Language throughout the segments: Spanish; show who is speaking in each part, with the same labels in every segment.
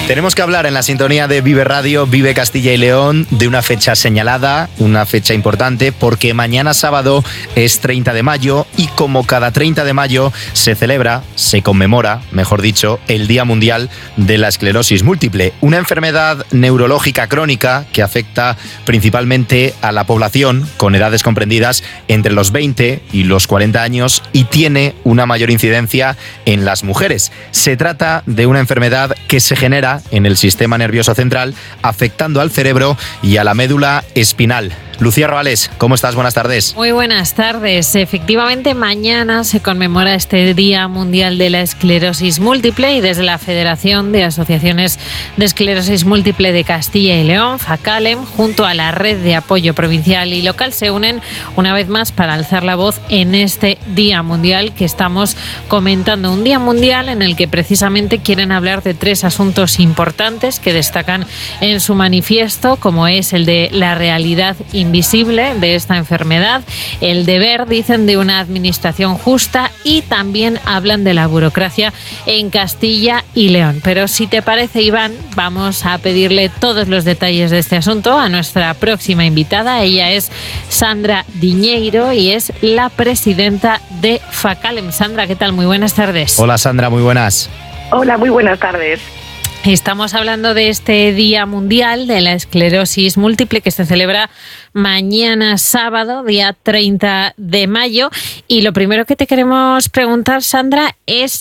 Speaker 1: Tenemos que hablar en la sintonía de Vive Radio, Vive Castilla y León, de una fecha señalada, una fecha importante, porque mañana sábado es 30 de mayo y como cada 30 de mayo se celebra, se conmemora, mejor dicho, el Día Mundial de la Esclerosis Múltiple, una enfermedad neurológica crónica que afecta principalmente a la población con edades comprendidas entre los 20 y los 40 años y tiene una mayor incidencia en las mujeres. Se trata de una enfermedad que se genera en el sistema nervioso central, afectando al cerebro y a la médula espinal. Lucía Roales, ¿cómo estás? Buenas tardes.
Speaker 2: Muy buenas tardes. Efectivamente, mañana se conmemora este Día Mundial de la Esclerosis Múltiple y desde la Federación de Asociaciones de Esclerosis Múltiple de Castilla y León, FACALEM, junto a la Red de Apoyo Provincial y Local, se unen una vez más para alzar la voz en este Día Mundial que estamos comentando. Un Día Mundial en el que precisamente quieren hablar de 3 asuntos importantes que destacan en su manifiesto, como es el de la realidad invisible de esta enfermedad, el deber, dicen, de una administración justa y también hablan de la burocracia en Castilla y León. Pero si te parece, Iván, vamos a pedirle todos los detalles de este asunto a nuestra próxima invitada. Ella es Sandra Diñeiro y es la presidenta de FACALEM. Sandra, ¿qué tal? Muy buenas tardes.
Speaker 1: Hola Sandra, muy buenas.
Speaker 3: Hola, muy buenas tardes.
Speaker 2: Estamos hablando de este Día Mundial de la Esclerosis Múltiple que se celebra mañana sábado, día 30 de mayo. Y lo primero que te queremos preguntar, Sandra, es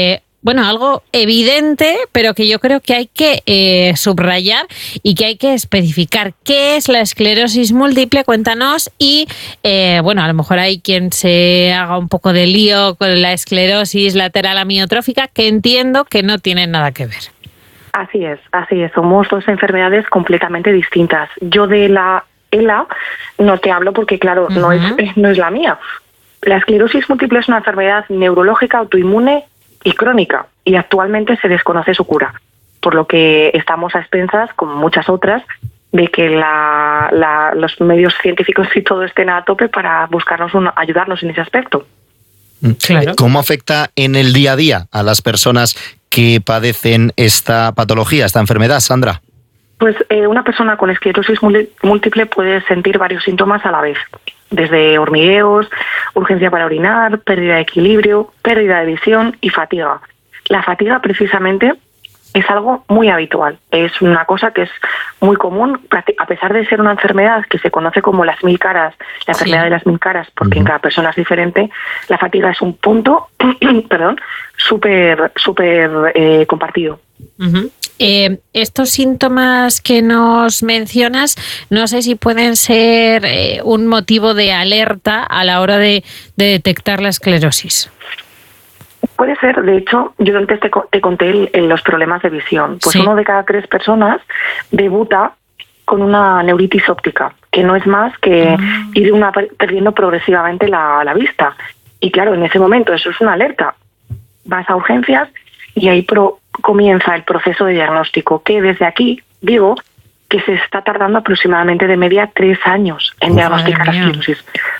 Speaker 2: algo evidente, pero que yo creo que hay que subrayar y que hay que especificar. ¿Qué es la esclerosis múltiple? Cuéntanos. Y a lo mejor hay quien se haga un poco de lío con la esclerosis lateral amiotrófica, que entiendo que no tienen nada que ver.
Speaker 3: Así es. Somos 2 enfermedades completamente distintas. Yo de la ELA no te hablo porque, claro, no es la mía. La esclerosis múltiple es una enfermedad neurológica, autoinmune y crónica, y actualmente se desconoce su cura, por lo que estamos a expensas, como muchas otras, de que los medios científicos y todo estén a tope para ayudarnos en ese aspecto.
Speaker 2: Claro.
Speaker 1: ¿Cómo afecta en el día a día a las personas que padecen esta patología, esta enfermedad, Sandra?
Speaker 3: Pues una persona con esclerosis múltiple puede sentir varios síntomas a la vez, desde hormigueos, urgencia para orinar, pérdida de equilibrio, pérdida de visión y fatiga. La fatiga precisamente es algo muy habitual, es una cosa que es muy común, a pesar de ser una enfermedad que se conoce como las 1000 caras, la enfermedad de las 1000 caras, porque en cada persona es diferente. La fatiga es un punto, súper compartido.
Speaker 2: Estos síntomas que nos mencionas, no sé si pueden ser un motivo de alerta a la hora de detectar la esclerosis.
Speaker 3: Puede ser, de hecho, yo antes te conté los problemas de visión. Pues 1 de cada 3 personas debuta con una neuritis óptica, que no es más que ir perdiendo progresivamente la vista. Y claro, en ese momento eso es una alerta. Vas a urgencias y ahí comienza el proceso de diagnóstico, que desde aquí digo que se está tardando aproximadamente de media 3 años en diagnosticar la esclerosis.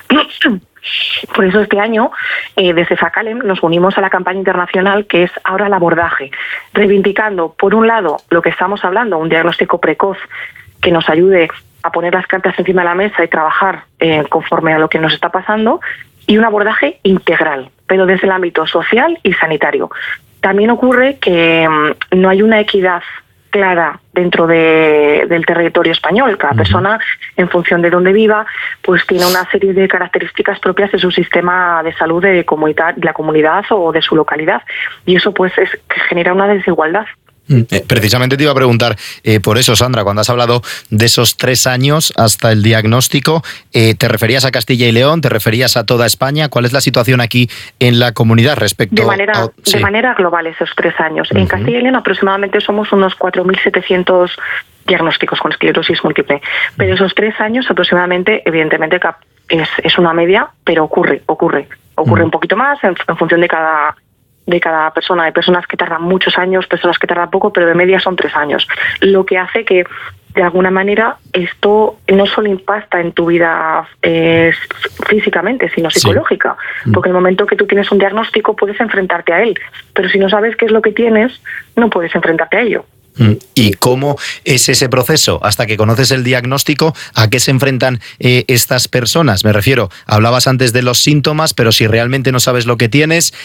Speaker 3: Por eso este año, desde FACALEM, nos unimos a la campaña internacional que es Ahora el abordaje, reivindicando, por un lado, lo que estamos hablando, un diagnóstico precoz que nos ayude a poner las cartas encima de la mesa y trabajar conforme a lo que nos está pasando, y un abordaje integral, pero desde el ámbito social y sanitario. También ocurre que no hay una equidad clara dentro del territorio español. Cada persona, en función de dónde viva, pues tiene una serie de características propias de su sistema de salud de la comunidad o de su localidad. Y eso pues genera una desigualdad.
Speaker 1: Precisamente te iba a preguntar por eso, Sandra, cuando has hablado de esos 3 años hasta el diagnóstico, ¿te referías a Castilla y León? ¿Te referías a toda España? ¿Cuál es la situación aquí en la comunidad respecto
Speaker 3: de manera global esos 3 años? En Castilla y León aproximadamente somos unos 4.700 diagnósticos con esclerosis múltiple, pero esos 3 años aproximadamente, evidentemente es una media, pero ocurre un poquito más en función de cada persona. Hay personas que tardan muchos años, personas que tardan poco, pero de media son 3 años. Lo que hace que, de alguna manera, esto no solo impacta en tu vida físicamente, sino psicológica. Porque en el momento que tú tienes un diagnóstico puedes enfrentarte a él, pero si no sabes qué es lo que tienes, no puedes enfrentarte a ello.
Speaker 1: ¿Y cómo es ese proceso? Hasta que conoces el diagnóstico, ¿a qué se enfrentan estas personas? Me refiero, hablabas antes de los síntomas, pero si realmente no sabes lo que tienes,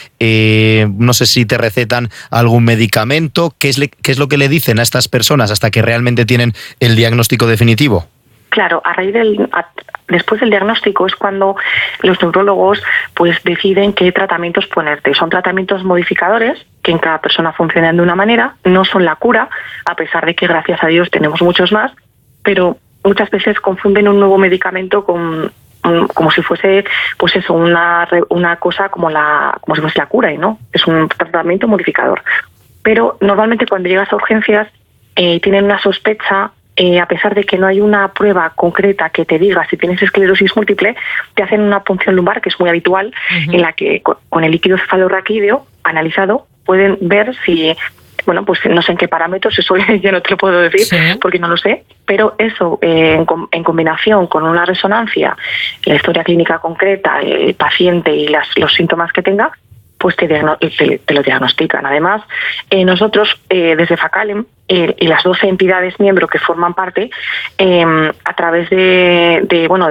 Speaker 1: no sé si te recetan algún medicamento. ¿Qué es lo que le dicen a estas personas hasta que realmente tienen el diagnóstico definitivo?
Speaker 3: Claro, después del diagnóstico es cuando los neurólogos pues deciden qué tratamientos ponerte. Son tratamientos modificadores que en cada persona funcionan de una manera, no son la cura, a pesar de que gracias a Dios tenemos muchos más, pero muchas veces confunden un nuevo medicamento como si fuese pues eso, una cosa como si fuese la cura, y no, es un tratamiento modificador. Pero normalmente cuando llegas a urgencias tienen una sospecha. A pesar de que no hay una prueba concreta que te diga si tienes esclerosis múltiple, te hacen una punción lumbar, que es muy habitual, en la que con el líquido cefalorraquídeo analizado pueden ver si, bueno, pues no sé en qué parámetros, eso yo no te lo puedo decir, sí, porque no lo sé, pero eso en combinación con una resonancia, la historia clínica concreta, el paciente y los síntomas que tenga, pues te lo diagnostican. Además, nosotros desde FACALEM y las 12 entidades miembro que forman parte, a través de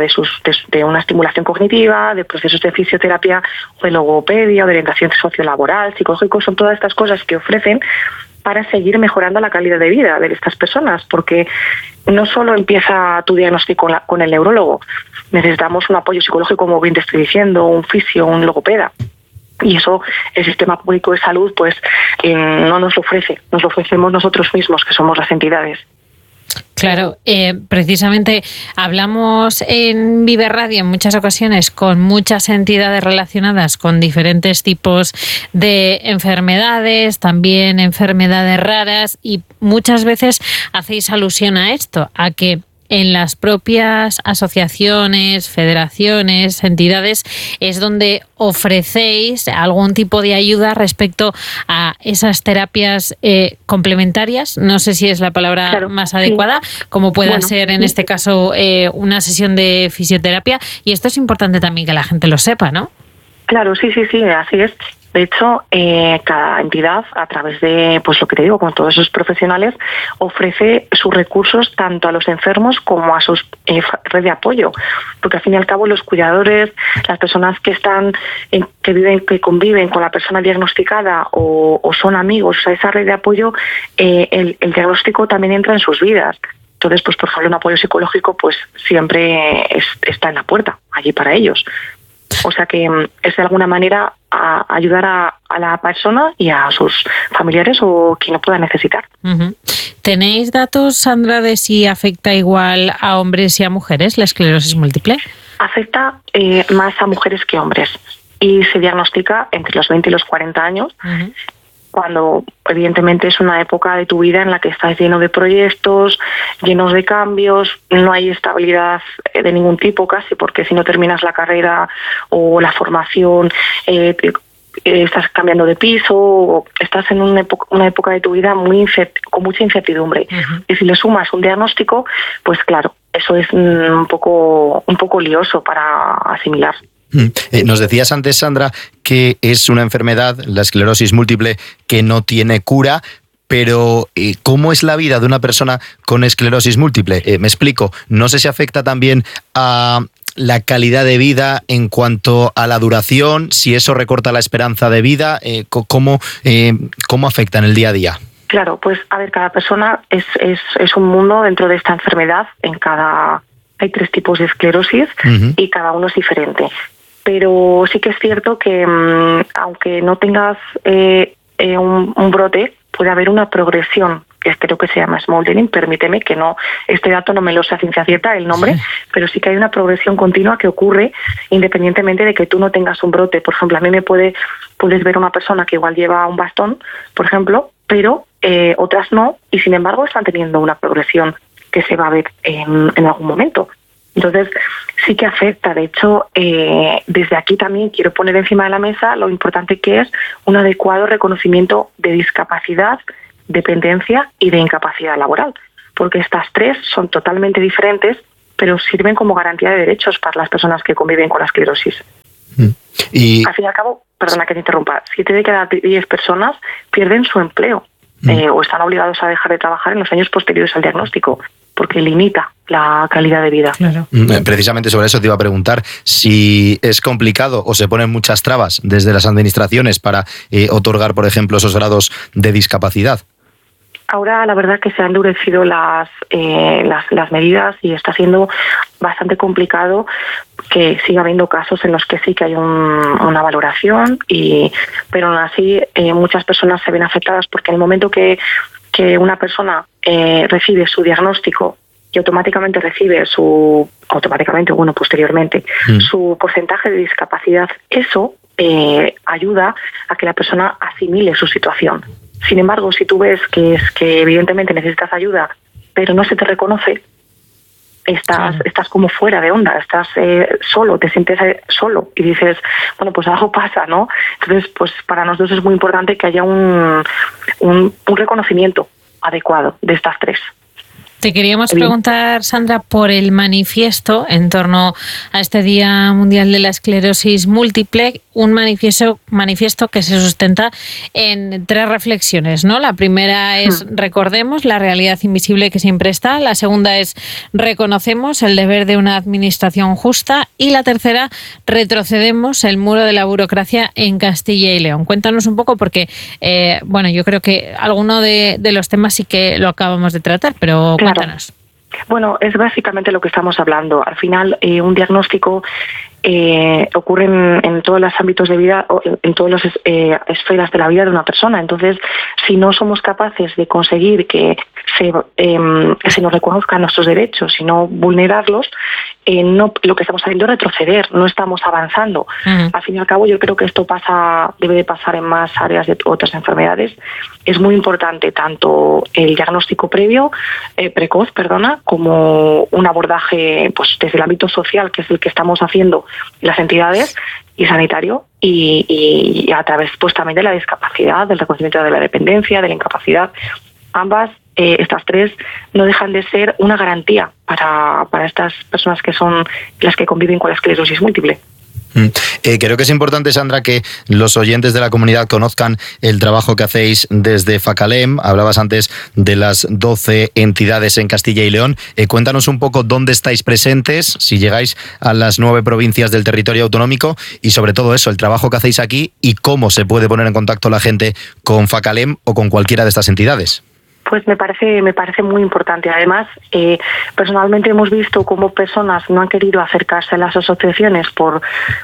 Speaker 3: una estimulación cognitiva, de procesos de fisioterapia, o de logopedia, o de orientación sociolaboral, psicológico, son todas estas cosas que ofrecen para seguir mejorando la calidad de vida de estas personas, porque no solo empieza tu diagnóstico con el neurólogo, necesitamos un apoyo psicológico, como bien te estoy diciendo, un fisio, un logopeda. Y eso el sistema público de salud pues no nos lo ofrece, nos lo ofrecemos nosotros mismos, que somos las entidades.
Speaker 2: Claro, precisamente hablamos en Vive Radio en muchas ocasiones con muchas entidades relacionadas con diferentes tipos de enfermedades, también enfermedades raras, y muchas veces hacéis alusión a esto, a que en las propias asociaciones, federaciones, entidades, es donde ofrecéis algún tipo de ayuda respecto a esas terapias complementarias. No sé si es la palabra más adecuada, como pueda ser en este caso una sesión de fisioterapia. Y esto es importante también que la gente lo sepa, ¿no?
Speaker 3: Claro, sí, así es. De hecho, cada entidad, a través de, pues lo que te digo, con todos esos profesionales, ofrece sus recursos tanto a los enfermos como a sus red de apoyo, porque al fin y al cabo los cuidadores, las personas que están, que conviven con la persona diagnosticada o son amigos, o sea, esa red de apoyo, el diagnóstico también entra en sus vidas. Entonces, pues por ejemplo, un apoyo psicológico, pues siempre está en la puerta allí para ellos. O sea que es de alguna manera ayudar a la persona y a sus familiares o quien lo pueda necesitar.
Speaker 2: Uh-huh. ¿Tenéis datos, Sandra, de si afecta igual a hombres y a mujeres la esclerosis múltiple?
Speaker 3: Afecta más a mujeres que hombres y se diagnostica entre los 20 y los 40 años. Uh-huh. Cuando evidentemente es una época de tu vida en la que estás lleno de proyectos, llenos de cambios, no hay estabilidad de ningún tipo casi, porque si no terminas la carrera o la formación, estás cambiando de piso, o estás en una época de tu vida con mucha incertidumbre. Uh-huh. Y si le sumas un diagnóstico, pues claro, eso es un poco lioso para asimilar.
Speaker 1: Nos decías antes, Sandra, que es una enfermedad, la esclerosis múltiple, que no tiene cura, pero ¿cómo es la vida de una persona con esclerosis múltiple? Me explico, no sé si afecta también a la calidad de vida en cuanto a la duración, si eso recorta la esperanza de vida, ¿cómo afecta en el día a día?
Speaker 3: Claro, pues a ver, cada persona es un mundo dentro de esta enfermedad. Hay 3 tipos de esclerosis, uh-huh, y cada uno es diferente. Pero sí que es cierto que aunque no tengas un brote, puede haber una progresión, que creo que se llama smoldering. Permíteme que no, este dato no me lo sé a ciencia cierta, el nombre, sí, pero sí que hay una progresión continua que ocurre independientemente de que tú no tengas un brote. Por ejemplo, a mí puedes ver una persona que igual lleva un bastón, por ejemplo, pero otras no, y sin embargo están teniendo una progresión que se va a ver en algún momento. Entonces, sí que afecta. De hecho, desde aquí también quiero poner encima de la mesa lo importante que es un adecuado reconocimiento de discapacidad, dependencia y de incapacidad laboral, porque estas 3 son totalmente diferentes, pero sirven como garantía de derechos para las personas que conviven con la esclerosis. Y al fin y al cabo, perdona que te interrumpa, 7 de cada 10 personas pierden su empleo o están obligados a dejar de trabajar en los años posteriores al diagnóstico, porque limita la calidad de vida.
Speaker 2: Claro.
Speaker 1: Precisamente sobre eso te iba a preguntar si es complicado o se ponen muchas trabas desde las administraciones para otorgar, por ejemplo, esos grados de discapacidad.
Speaker 3: Ahora la verdad que se han endurecido las medidas y está siendo bastante complicado que siga habiendo casos en los que sí que hay una valoración, pero aún así muchas personas se ven afectadas porque en el momento que una persona recibe su diagnóstico y automáticamente recibe posteriormente su porcentaje de discapacidad, eso ayuda a que la persona asimile su situación. Sin embargo, si tú ves que evidentemente necesitas ayuda, pero no se te reconoce, estás como fuera de onda, estás solo, te sientes solo y dices, bueno, pues algo pasa, ¿no? Entonces, pues para nosotros es muy importante que haya un reconocimiento adecuado de estas tres.
Speaker 2: Te queríamos preguntar, Sandra, por el manifiesto en torno a este Día Mundial de la Esclerosis Múltiple, un manifiesto que se sustenta en 3 reflexiones, ¿no? La primera es recordemos la realidad invisible que siempre está, la segunda es reconocemos el deber de una administración justa y la tercera, retrocedemos el muro de la burocracia en Castilla y León. Cuéntanos un poco porque, yo creo que alguno de los temas sí que lo acabamos de tratar, pero cuéntanos.
Speaker 3: Bueno, es básicamente lo que estamos hablando. Al final, un diagnóstico ocurre en todos los ámbitos de vida, en todas las esferas de la vida de una persona. Entonces, si no somos capaces de conseguir que se nos reconozcan nuestros derechos y no vulnerarlos, lo que estamos haciendo es retroceder, no estamos avanzando. Al fin y al cabo, yo creo que esto debe de pasar en más áreas de otras enfermedades. Es muy importante tanto el diagnóstico precoz, como un abordaje pues desde el ámbito social, que es el que estamos haciendo las entidades, y sanitario, y a través pues también de la discapacidad, del reconocimiento de la dependencia, de la incapacidad. Ambas, estas tres, no dejan de ser una garantía para estas personas que son las que conviven con la esclerosis múltiple.
Speaker 1: Creo que es importante, Sandra, que los oyentes de la comunidad conozcan el trabajo que hacéis desde Facalem. Hablabas antes de las 12 entidades en Castilla y León. Cuéntanos un poco dónde estáis presentes, si llegáis a las 9 provincias del territorio autonómico y sobre todo eso, el trabajo que hacéis aquí y cómo se puede poner en contacto la gente con Facalem o con cualquiera de estas entidades.
Speaker 3: Pues me parece muy importante. Además, personalmente hemos visto cómo personas no han querido acercarse a las asociaciones por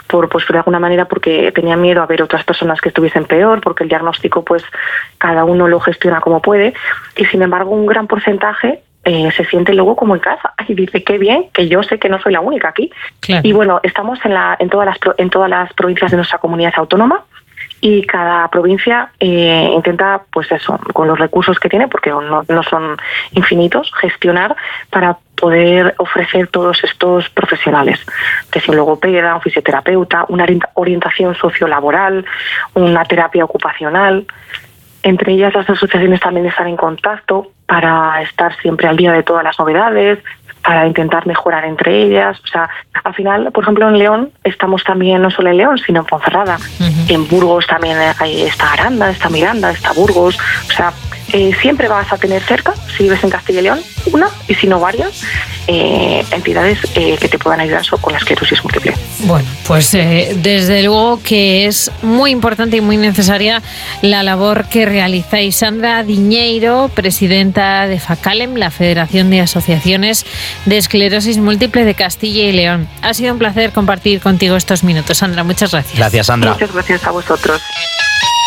Speaker 3: de alguna manera porque tenían miedo a ver otras personas que estuviesen peor, porque el diagnóstico pues cada uno lo gestiona como puede, y sin embargo un gran porcentaje se siente luego como en casa y dice qué bien, que yo sé que no soy la única aquí. Claro. Y bueno, estamos en todas las provincias de nuestra comunidad autónoma. Y cada provincia intenta, pues eso, con los recursos que tiene, porque no son infinitos, gestionar para poder ofrecer todos estos profesionales. Desde un logopeda, un fisioterapeuta, una orientación sociolaboral, una terapia ocupacional. Entre ellas las asociaciones también están en contacto para estar siempre al día de todas las novedades, para intentar mejorar entre ellas. O sea, al final, por ejemplo, en León estamos también, no solo en León, sino en Ponferrada. En Burgos también está Aranda, está Miranda, está Burgos. O sea, siempre vas a tener cerca, si vives en Castilla y León, una, y si no varias, entidades que te puedan ayudar con la esclerosis múltiple.
Speaker 2: Bueno, pues desde luego que es muy importante y muy necesaria la labor que realizáis. Sandra Diñeiro, presidenta de Facalem, la Federación de Asociaciones de Esclerosis Múltiple de Castilla y León. Ha sido un placer compartir contigo estos minutos, Sandra. Muchas gracias.
Speaker 1: Gracias, Sandra.
Speaker 3: Muchas gracias a vosotros.